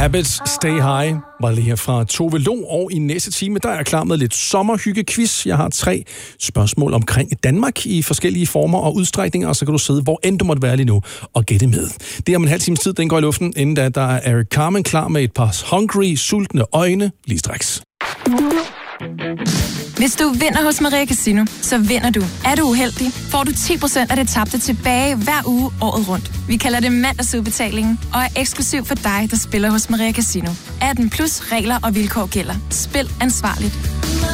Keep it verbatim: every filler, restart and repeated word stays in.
Habits, Stay High var lige her fra Tove Lo, og i næste time, der er jeg klar med lidt sommerhygge-quiz. Jeg har tre spørgsmål omkring Danmark i forskellige former og udstrækninger, og så kan du sidde, hvor end du måtte være lige nu, og gætte med. Det er om en halv times tid, den går i luften, inden da der er Eric Carmen klar med et par hungry, sultne øjne lige straks. Hvis du vinder hos Maria Casino, så vinder du. Er du uheldig, får du ti procent af det tabte tilbage hver uge året rundt. Vi kalder det mandagsudbetalingen, og er eksklusiv for dig, der spiller hos Maria Casino. atten plus regler og vilkår gælder. Spil ansvarligt.